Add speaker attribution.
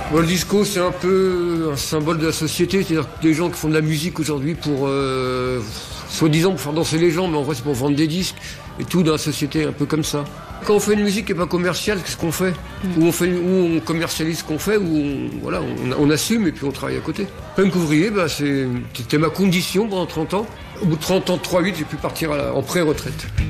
Speaker 1: Bon, le disco, c'est un peu un symbole de la société, c'est-à-dire que des gens qui font de la musique aujourd'hui pour, soi-disant pour faire danser les gens, mais en vrai c'est pour vendre des disques, et tout dans la société un peu comme ça. Quand on fait une musique qui n'est pas commerciale, qu'est-ce qu'on fait ? Ou on commercialise ce qu'on fait, ou on assume et puis on travaille à côté. Punk ouvrier, c'était ma condition pendant 30 ans. Au bout de 30 ans de 3-8, j'ai pu partir en pré-retraite.